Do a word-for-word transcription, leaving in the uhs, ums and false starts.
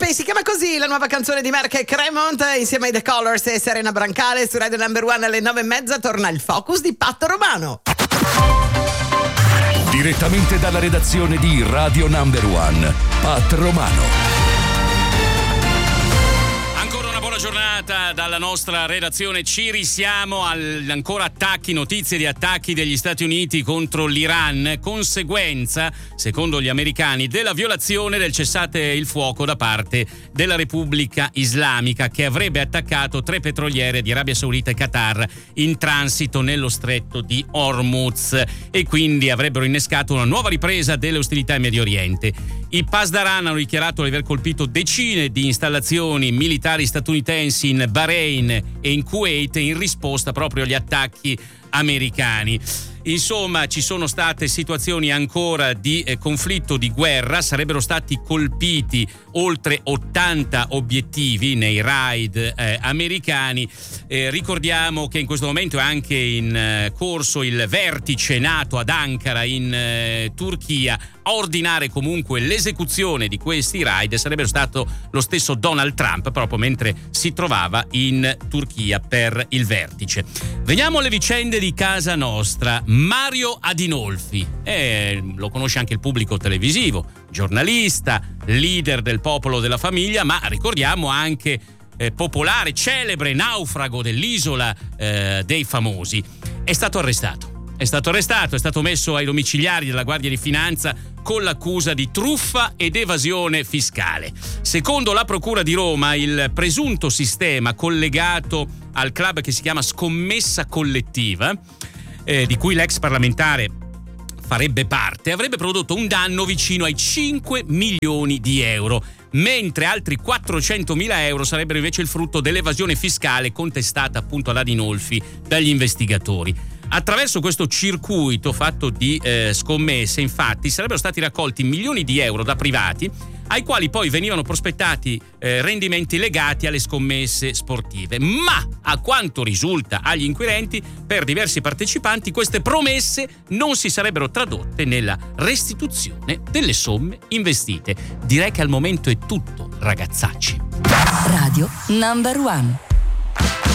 Pay, si chiama così la nuova canzone di Mark Cremont insieme ai The Colors e Serena Brancale. Su Radio Number One alle nove e mezza torna il Focus di Patto Romano. Direttamente dalla redazione di Radio Number One, Pat Romano. Giornata dalla nostra redazione, ci risiamo al, ancora attacchi, notizie di attacchi degli Stati Uniti contro l'Iran, conseguenza, secondo gli americani, della violazione del cessate il fuoco da parte della Repubblica Islamica, che avrebbe attaccato tre petroliere di Arabia Saudita e Qatar in transito nello stretto di Hormuz e quindi avrebbero innescato una nuova ripresa delle ostilità in Medio Oriente. I Pasdaran hanno dichiarato di aver colpito decine di installazioni militari statunitensi in Bahrain e in Kuwait in risposta proprio agli attacchi americani. Insomma, ci sono state situazioni ancora di eh, conflitto, di guerra. Sarebbero stati colpiti oltre ottanta obiettivi nei raid eh, americani. Eh, ricordiamo che in questo momento è anche in eh, corso il vertice NATO ad Ankara in eh, Turchia. A ordinare comunque l'esecuzione di questi raid sarebbe stato lo stesso Donald Trump, proprio mentre si trovava in Turchia per il vertice. Veniamo alle vicende di casa nostra. Mario Adinolfi, eh, lo conosce anche il pubblico televisivo, giornalista, leader del Popolo della Famiglia, ma ricordiamo anche eh, popolare, celebre naufrago dell'isola eh, dei famosi. È stato arrestato. È stato arrestato, è stato messo ai domiciliari della Guardia di Finanza con l'accusa di truffa ed evasione fiscale. Secondo la Procura di Roma, il presunto sistema collegato al club che si chiama Scommessa Collettiva, eh, di cui l'ex parlamentare farebbe parte, avrebbe prodotto un danno vicino ai cinque milioni di euro, mentre altri quattrocentomila euro sarebbero invece il frutto dell'evasione fiscale contestata appunto ad Adinolfi dagli investigatori. Attraverso questo circuito fatto di eh, scommesse, infatti, sarebbero stati raccolti milioni di euro da privati, ai quali poi venivano prospettati eh, rendimenti legati alle scommesse sportive. Ma, a quanto risulta agli inquirenti, per diversi partecipanti, queste promesse non si sarebbero tradotte nella restituzione delle somme investite. Direi che al momento è tutto, ragazzacci. Radio Number One.